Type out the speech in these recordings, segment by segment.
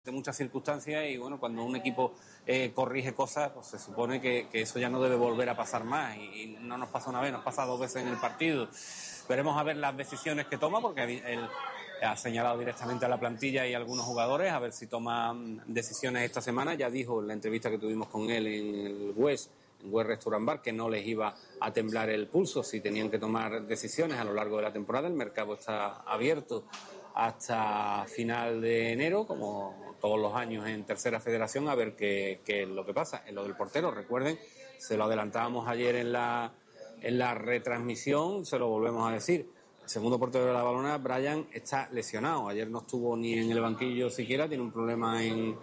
de muchas circunstancias y bueno, cuando un equipo corrige cosas, pues se supone que eso ya no debe volver a pasar más y no nos pasa una vez, nos pasa 2 veces en el partido. Veremos a ver las decisiones que toma, porque él ha señalado directamente a la plantilla y a algunos jugadores, a ver si toma decisiones esta semana. Ya dijo en la entrevista que tuvimos con él en el West Restaurant Bar, que no les iba a temblar el pulso si tenían que tomar decisiones a lo largo de la temporada. El mercado está abierto hasta final de enero, como todos los años en Tercera Federación, a ver qué es lo que pasa. En lo del portero, recuerden, se lo adelantábamos ayer en la retransmisión, se lo volvemos a decir. El segundo portero de la Balona, Brian, está lesionado. Ayer no estuvo ni en el banquillo siquiera, tiene un problema en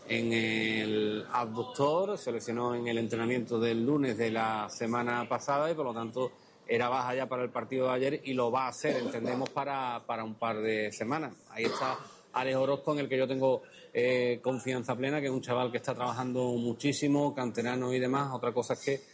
el abductor, se lesionó en el entrenamiento del lunes de la semana pasada y por lo tanto era baja ya para el partido de ayer y lo va a hacer, entendemos, para un par de semanas. Ahí está Alex Orozco, en el que yo tengo confianza plena, que es un chaval que está trabajando muchísimo, canterano y demás. Otra cosa es que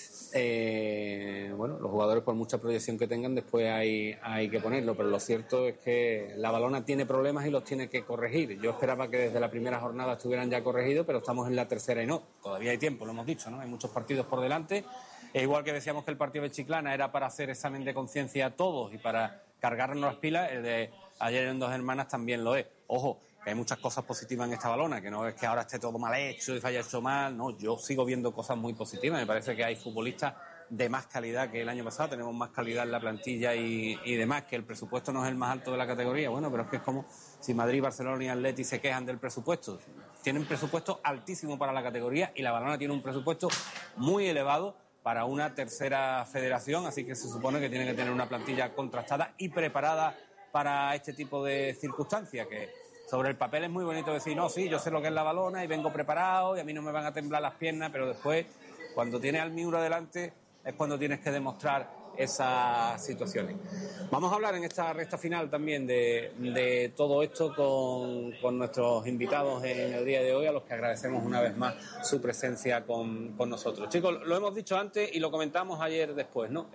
bueno, los jugadores, por mucha proyección que tengan, después hay que ponerlo, pero lo cierto es que la Balona tiene problemas y los tiene que corregir. Yo esperaba que desde la primera jornada estuvieran ya corregidos, pero estamos en la tercera y no, todavía hay tiempo, lo hemos dicho, ¿no? Hay muchos partidos por delante. E igual que decíamos que el partido de Chiclana era para hacer examen de conciencia a todos y para cargarnos las pilas, el de ayer en Dos Hermanas también lo es. Ojo, que hay muchas cosas positivas en esta Balona, que no es que ahora esté todo mal hecho y se haya hecho mal, no, yo sigo viendo cosas muy positivas. Me parece que hay futbolistas de más calidad que el año pasado, tenemos más calidad en la plantilla y demás, que el presupuesto no es el más alto de la categoría. Bueno, pero es que es como si Madrid, Barcelona y Atleti se quejan del presupuesto. Tienen presupuesto altísimo para la categoría y la Balona tiene un presupuesto muy elevado para una tercera federación, así que se supone que tiene que tener una plantilla contrastada y preparada para este tipo de circunstancias, que sobre el papel es muy bonito decir, no, sí, yo sé lo que es la Balona y vengo preparado y a mí no me van a temblar las piernas, pero después, cuando tienes al Miura delante, es cuando tienes que demostrar esas situaciones. Vamos a hablar en esta recta final también de todo esto con nuestros invitados en el día de hoy, a los que agradecemos una vez más su presencia con nosotros. Chicos, lo hemos dicho antes y lo comentamos ayer después, ¿no?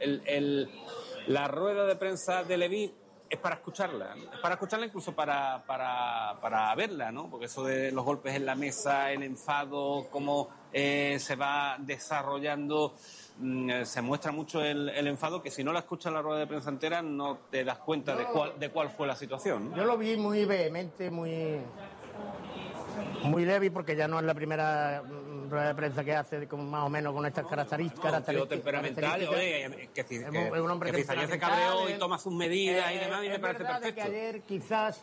La rueda de prensa de Leví es para escucharla, ¿no? Es para escucharla, incluso para verla, ¿no? Porque eso de los golpes en la mesa, el enfado, cómo se va desarrollando, se muestra mucho el enfado, que si no la escuchas la rueda de prensa entera no te das cuenta de cuál fue la situación, ¿no? Yo lo vi muy vehemente, muy Levi, porque ya no es la primera rueda de prensa que hace más o menos con estas características. Un tío temperamental, oye, que es un hombre que se cabreó y toma sus medidas y demás, y me parece perfecto. Que ayer quizás,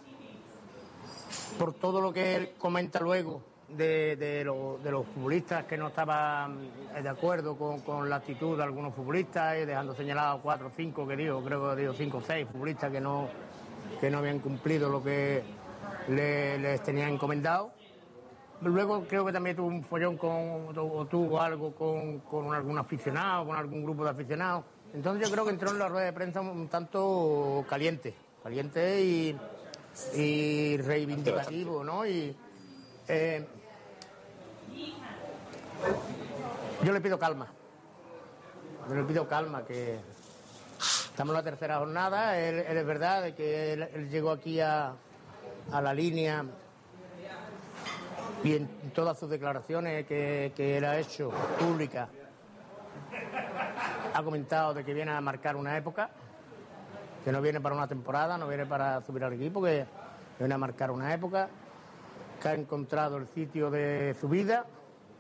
por todo lo que él comenta luego de los futbolistas, que no estaban de acuerdo con la actitud de algunos futbolistas, dejando señalados 4 o 5 creo que dijo 5 o 6 futbolistas que no habían cumplido lo que les tenían encomendado. Luego creo que también tuvo un follón tuvo algo con algún aficionado, con algún grupo de aficionados. Entonces yo creo que entró en la rueda de prensa un tanto caliente y reivindicativo, ¿no? Yo le pido calma, que estamos en la tercera jornada. Él es verdad de que él llegó aquí a la línea y en todas sus declaraciones que él ha hecho públicas ha comentado de que viene a marcar una época, que no viene para una temporada, no viene para subir al equipo, que viene a marcar una época, que ha encontrado el sitio de su vida.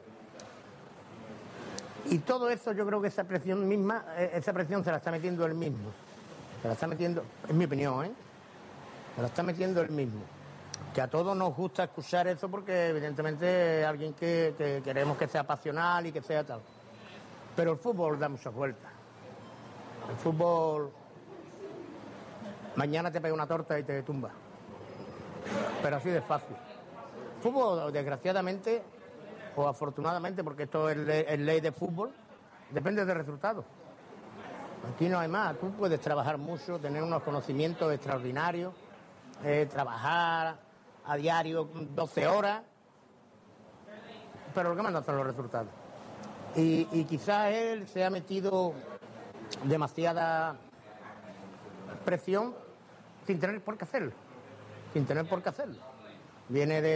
Y todo eso, yo creo que esa presión se la está metiendo él mismo. Se la está metiendo, es mi opinión, se la está metiendo él mismo. Que a todos nos gusta escuchar eso porque evidentemente es alguien que queremos que sea pasional y que sea tal. Pero el fútbol da muchas vueltas. El fútbol mañana te pega una torta y te tumba. Pero así de fácil. El fútbol, desgraciadamente o afortunadamente, porque esto es ley de fútbol, depende del resultado. Aquí no hay más. Tú puedes trabajar mucho, tener unos conocimientos extraordinarios, trabajar a diario 12 horas, pero lo que mandan son los resultados. Y quizás él se ha metido demasiada presión sin tener por qué hacerlo. Viene